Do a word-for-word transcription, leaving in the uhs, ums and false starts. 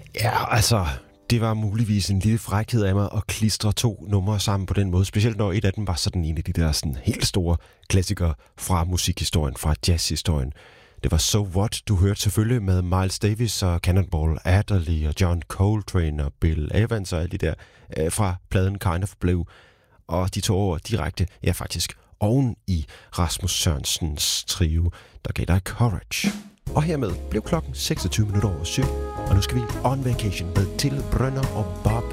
Ja, altså, det var muligvis en lille frækhed af mig at klistre to numre sammen på den måde. Specielt når et af dem var sådan en af de der sådan helt store klassikere fra musikhistorien, fra jazzhistorien. Det var So What, du hørte selvfølgelig med Miles Davis og Cannonball Adderley og John Coltrane og Bill Evans og alle de der øh, fra pladen Kind of Blue. Og de to over direkte, ja faktisk, oven i Rasmus Sørensens trio, der gav dig Courage. Og hermed blev klokken seksogtyve minutter over syv, og nu skal vi on vacation med Til Brønner og Bob